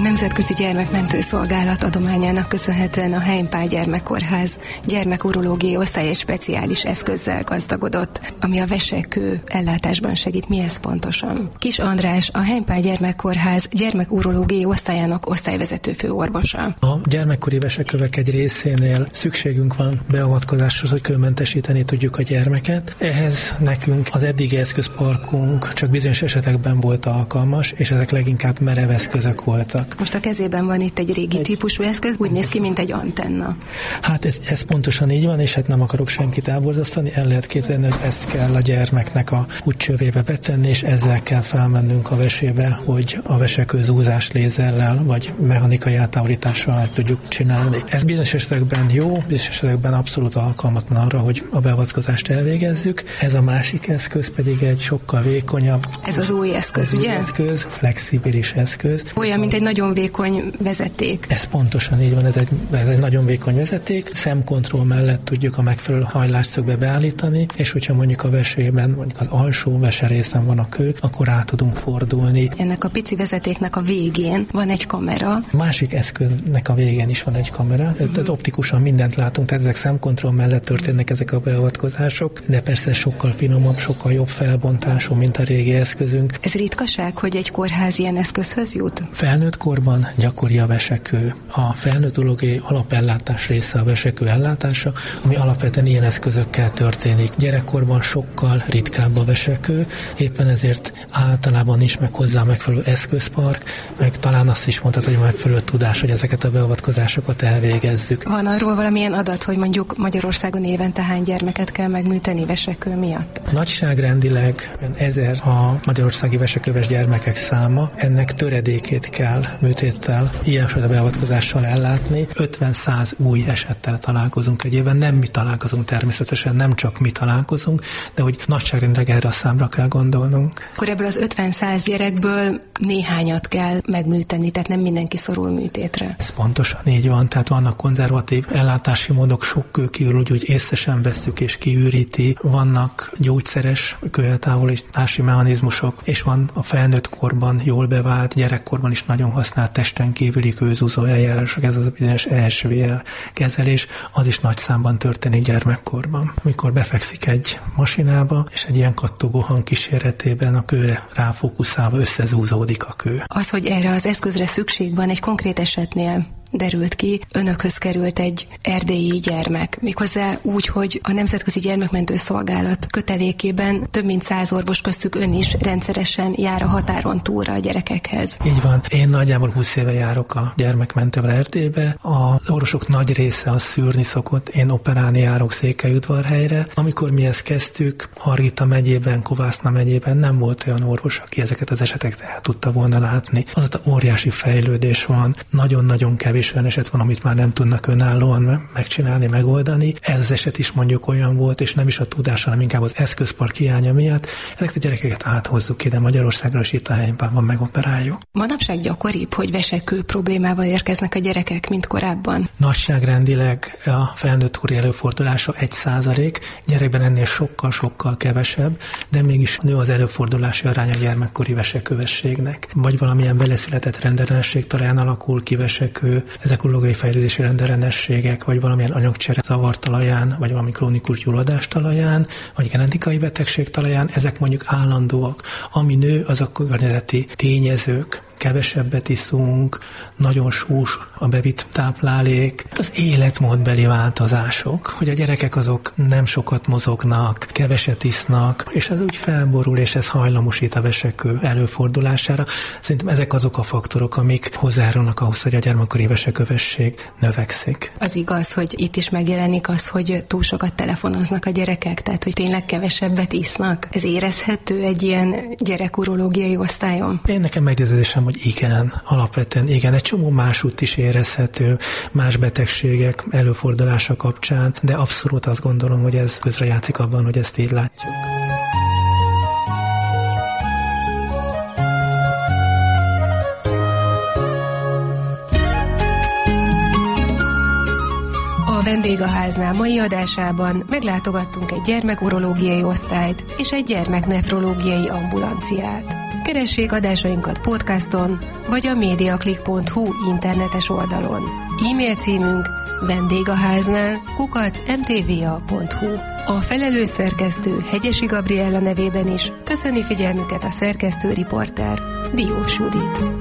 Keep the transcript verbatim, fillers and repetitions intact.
Nemzetközi Gyermekmentő Szolgálat adományának köszönhetően a Heimpál Gyermekkórház gyermekurológiai osztály és speciális eszközzel gazdagodott, ami a vesekő ellátásban segít. Mi ez pontosan? Kis András, a Heimpál Gyermekkórház gyermekurológiai osztályának osztályvezető főorvosa. A gyermekkori vesekövek egy részénél szükségünk van beavatkozáshoz, hogy kőmentesíteni tudjuk a gyermeket. Ehhez nekünk az eddigi eszközparkunk csak bizonyos esetekben volt alkalmas, és ezek leginkább merev eszközök voltak. Most a kezében van itt egy régi egy... típusú eszköz, úgy néz ki, mint egy antenna. Hát ez, ez pontosan így van, és hát nem akarok senkit elborzasztani, el lehet képzelni, hogy ezt kell a gyermeknek a útcsövébe betenni, és ezzel kell felmennünk a vesébe, hogy a vesekő zúzás lézerrel, vagy mechanikai eltávolítással meg tudjuk csinálni. Ez bizonyos esetekben jó, bizonyos esetekben abszolút alkalmatlan arra, hogy a beavatkozást elvégezzük. Ez a másik eszköz pedig egy sokkal vékonyabb. Ez az új eszköz, ugye? Eszköz, flexibilis eszköz. Olyan, mint egy nagyon vékony vezeték. Ez pontosan így van, ez egy, ez egy nagyon vékony vezeték. Szemkontroll mellett tudjuk a megfelelő hajlásszögbe beállítani, és hogyha mondjuk a vesében, mondjuk az alsó veserészen van a kő, akkor rá tudunk fordulni. Ennek a pici vezetéknek a végén van egy kamera. A másik eszköznek a végén is van egy kamera. Mm-hmm. Tehát optikusan mindent látunk, tehát ezek szemkontroll mellett történnek ezek a beavatkozások, de persze sokkal finomabb, sokkal jobb felbontású, mint a régi eszközünk. Ez ritkaság, hogy egy kórház ilyen eszközhöz jut? Felnőtt korban gyakori a vesekő. A felnőttológiai alapellátás része a vesekő ellátása, ami alapvetően ilyen eszközökkel történik. Gyerekkorban sokkal ritkább a vesekő, éppen ezért általában is meg hozzá megfelelő eszközpark, meg talán azt is mondhatod, hogy megfelelő tudás, hogy ezeket a beavatkozásokat elvégezzük. Van arról valamilyen adat, hogy mondjuk Magyarországon évente hány gyermeket kell megműteni vesekő miatt? Nagyságrendileg ezer a magyarországi veseköves gyermekek száma, ennek töredékét kell műtéttel, ilyesfajta beavatkozással ellátni. ötven-száz új esettel találkozunk egy évben, nem mi találkozunk természetesen, nem csak mi találkozunk, de hogy nagyságrendileg erre a számra kell gondolnunk. Akkor ebből az ötven-száz gyerekből néhányat kell megműteni, tehát nem mindenki szorul műtétre. Ez pontosan így van, tehát vannak konzervatív ellátási módok, sok kő kiürül, úgy észre sem vesszük és kiüríti, vannak gyógyszeres kőeltávolítási mechanizmusok, és van a felnőtt korban jól bevált, gyerekkorban is nagyon használt testen kívüli kőzúzó eljárások, ez az a bizonyos E S V L kezelés, az is nagy számban történik gyermekkorban. Amikor befekszik egy masinába, és egy ilyen kattogó hang kíséretében a kőre ráfókuszálva összezúzódik a kő. Az, hogy erre az eszközre szükség van egy konkrét esetnél, derült ki, önökhöz került egy erdélyi gyermek. Méghozzá úgy, hogy a Nemzetközi Gyermekmentő Szolgálat kötelékében több mint száz orvos, köztük ön is rendszeresen jár a határon túlra a gyerekekhez. Így van. Én nagyjából húsz éve járok a gyermekmentővel Erdélybe. Az orvosok nagy része az szűrni szokott. Én operálni járok Székelyudvarhelyre. Amikor mi ezt kezdtük, Hargita megyében, Kovászna megyében nem volt olyan orvos, aki ezeket az eseteket el tudta volna látni. Azóta óriási fejlődés van, nagyon-nagyon kevés olyan eset van, amit már nem tudnak önállóan megcsinálni, megoldani. Ez az eset is mondjuk olyan volt, és nem is a tudás, hanem inkább az eszközpark hiánya miatt. Ezeket a gyerekeket áthozzuk ide Magyarországra, és itt a Heimpálban megoperáljuk. Manapság gyakoribb, hogy vesekő problémával érkeznek a gyerekek, mint korábban? Nagyságrendileg a felnőtt kori előfordulása egy százalék, gyerekben ennél sokkal-sokkal kevesebb, de mégis nő az előfordulási arány a gyermekkori vesekövességnek. Vagy valamilyen beleszületett rendellenesség talán alakul ki vesekő, ezek urológiai fejlődési rendellenességek, vagy valamilyen anyagcsere zavar talaján, vagy valami krónikus gyulladás talaján, vagy genetikai betegség talaján, ezek mondjuk állandóak. Ami nő, az a környezeti tényezők. Kevesebbet iszunk, nagyon sós a bevitt táplálék. Az életmódbeli változások, hogy a gyerekek azok nem sokat mozognak, keveset isznak, és ez úgy felborul, és ez hajlamosít a vesekő előfordulására. Szerintem ezek azok a faktorok, amik hozzájárulnak ahhoz, hogy a gyermekkori vesekövesség növekszik. Az igaz, hogy itt is megjelenik az, hogy túl sokat telefonoznak a gyerekek, tehát hogy tényleg kevesebbet isznak. Ez érezhető egy ilyen gyerekurológiai osztályon? Én nekem meggyőződésem, hogy igen, alapvetően igen, egy csomó másút is érezhető, más betegségek előfordulása kapcsán, de abszolút azt gondolom, hogy ez közrejátszik abban, hogy ezt így látjuk. A Vendégháznál mai adásában meglátogattunk egy gyermekurológiai osztályt és egy gyermeknefrológiai ambulanciát. Keressék adásainkat podcaston, vagy a mediaclick pont hu internetes oldalon. E-mail címünk vendégháznál kukac m t v a pont hu. A felelős szerkesztő Hegyesi Gabriella nevében is köszöni figyelmüket a szerkesztő riporter Diós Judit.